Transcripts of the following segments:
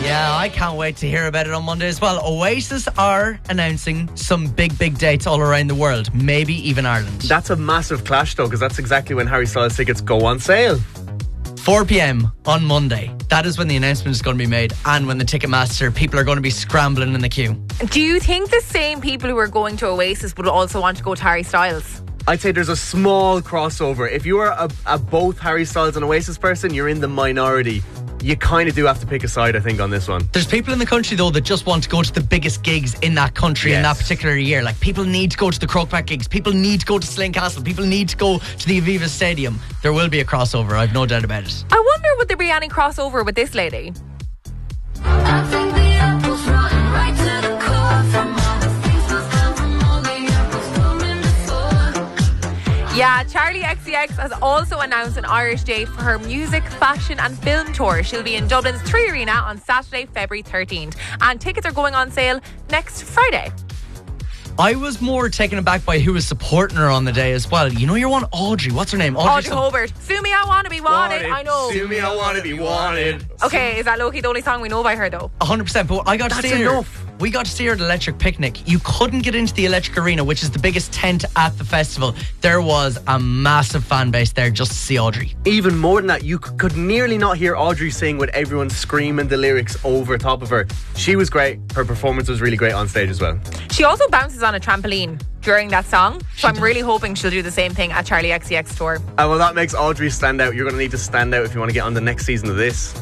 Yeah, I can't wait to hear about it on Monday as well. Oasis are announcing some big dates all around the world, maybe even Ireland. That's a massive clash though, because that's exactly when Harry Styles tickets go on sale. 4 p.m. on Monday. That is when the announcement is going to be made, and when the Ticketmaster people are going to be scrambling in the queue. Do you think the same people who are going to Oasis would also want to go to Harry Styles? I'd say there's a small crossover. If you are a both Harry Styles and Oasis person, you're in the minority. You kind of do have to pick a side, I think, on this one. There's people in the country, though, that just want to go to the biggest gigs in that country in that particular year. Like, people need to go to the Crokeback gigs. People need to go to Slane Castle. People need to go to the Aviva Stadium. There will be a crossover, I've no doubt about it. I wonder, would there be any crossover with this lady? I think the apple's rotten right to the core. From all the things that's come from all the apples coming before. Yeah, Charlie XCX has also announced an Irish date for her music, fashion and film tour. She'll be in Dublin's Three Arena on Saturday, February 13th. And tickets are going on sale next Friday. I was more taken aback by who was supporting her on the day as well. You know, you're one Audrey. What's her name? Audrey Hobart. Sue me, I want to be wanted. I know. Sue me, I want to be wanted. Okay, is that low-key the only song we know by her though? 100%, but I got to see her. enough. We got to see her at Electric Picnic. You couldn't get into the Electric Arena, which is the biggest tent at the festival. There was a massive fan base there just to see Audrey. Even more than that, you could nearly not hear Audrey sing with everyone screaming the lyrics over top of her. She was great. Her performance was really great on stage as well. She also bounces on a trampoline during that song, so I'm really hoping she'll do the same thing at Charlie XCX tour. And well, that makes Audrey stand out. You're going to need to stand out if you want to get on the next season of this.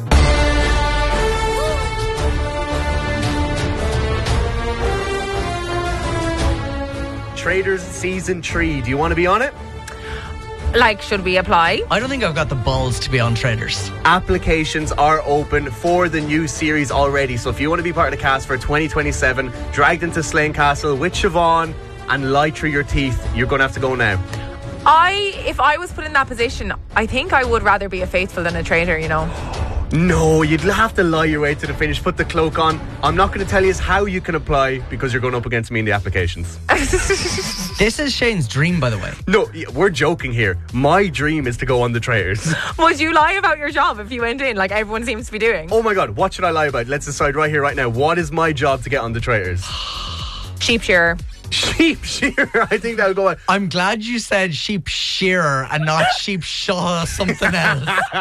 Traders Season 3. Do you want to be on it? Like, should we apply? I don't think I've got the balls to be on Traders. Applications are open for the new series already. So if you want to be part of the cast for 2027, dragged into Slane Castle with Siobhan and lie through your teeth, you're going to have to go now. If I was put in that position, I think I would rather be a faithful than a traitor, you know. No, you'd have to lie your way to the finish, put the cloak on. I'm not going to tell you how you can apply because you're going up against me in the applications. This is Shane's dream, by the way. No, we're joking here. My dream is to go on the Traders. Would you lie about your job if you went in, like everyone seems to be doing? Oh my God, what should I lie about? Let's decide right here, right now. What is my job to get on the Traders? Sheep shearer. Sheep shearer. I think that'll go on. I'm glad you said sheep shearer and not sheep shaw something else.